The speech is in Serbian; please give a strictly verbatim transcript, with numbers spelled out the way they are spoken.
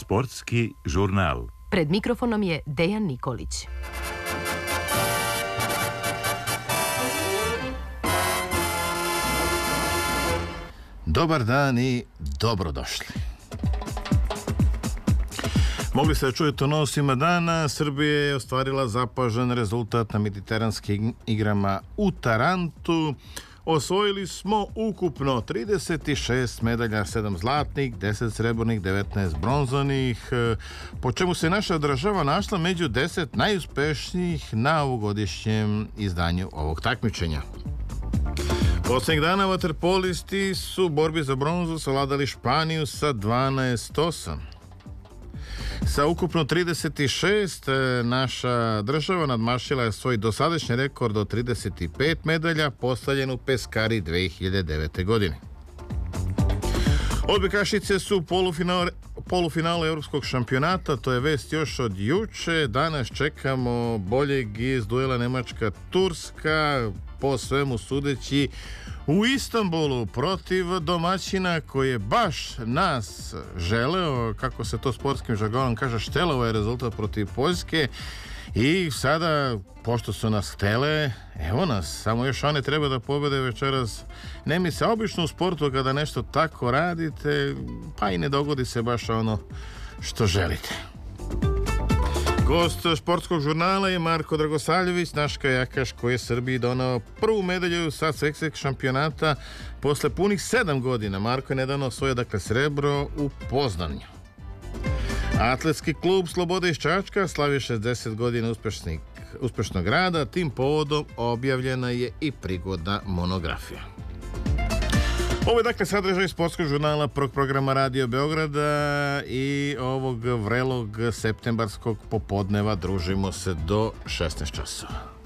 Sportski žurnal. Pred mikrofonom je Dejan Nikolić. Dobar dan i dobrodošli. Mogli ste da čujete o novostima dana. Srbija je ostvarila zapažen rezultat na mediteranskim igrama u Tarantu. Osvojili smo ukupno trideset šest medalja, sedam zlatnih, deset srebrnih, devetnaest bronzanih, po čemu se naša država našla među deset najuspešnijih na ovogodišnjem izdanju ovog takmičenja. Poslednjeg dana vaterpolisti su u borbi za bronzu savladali Španiju sa dvanaest osam. Sa ukupno trideset šest naša država nadmašila je svoj dosadašnji rekord od trideset pet medalja postavljen u Peskari dve hiljade devete. godine. Odbojkašice su polufinale, polufinalu evropskog šampionata, to je vest još od juče. Danas čekamo boljeg iz duela Nemačka-Turska, po svemu sudeći u Istanbulu protiv domaćina koji je baš nas želeo, kako se to sportskim žargonom kaže, štelovo je rezultat protiv Poljske. I sada, pošto su nas htele, evo nas, samo još one treba da pobede večeras. Ne mi se, obično u sportu kada nešto tako radite, pa i ne dogodi se baš ono što želite. Gost športskog žurnala je Marko Dragosavljević, naš kajakaš koji je Srbiji donao prvu medalju sa svetskog šampionata posle punih sedam godina. Marko je nedavno osvojio dakle srebro u Poznanju. Atletski klub Slobode iz Čačka slavi šezdeset godina uspešnih, uspešnog rada. Tim povodom objavljena je i prigodna monografija. Ovo je dakle sadržaj sportskog žurnala prvog programa Radio Beograda i ovog vrelog septembarskog popodneva družimo se do šesnaest časova.